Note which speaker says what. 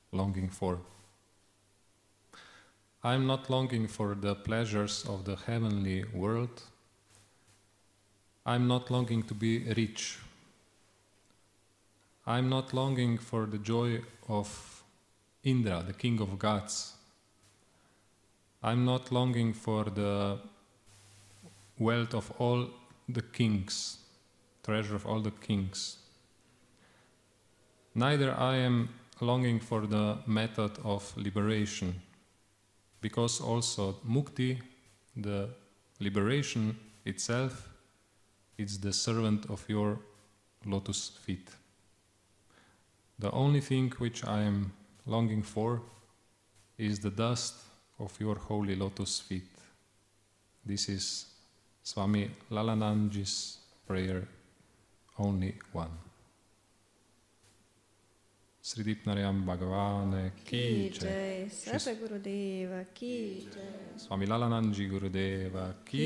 Speaker 1: longing for. I'm not longing for the pleasures of the heavenly world. I'm not longing to be rich. I'm not longing for the joy of Indra, the king of gods. I'm not longing for the wealth of all the kings, treasure of all the kings. Neither I am longing for the method of liberation, because also mukti, the liberation itself, is the servant of your lotus feet. The only thing which I am longing for is the dust of your holy lotus feet. This is Swami Lalananji's prayer, only one. Sri Dipnarayam Bhagavane ki jai.
Speaker 2: Satagurudeva ki jai.
Speaker 1: Swami Lalananji Gurudeva ki